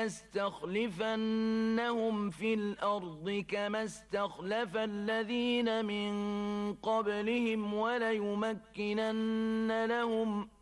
ليستخلفنهم في الأرض كما استخلف الذين من قبلهم وليمكنن لهم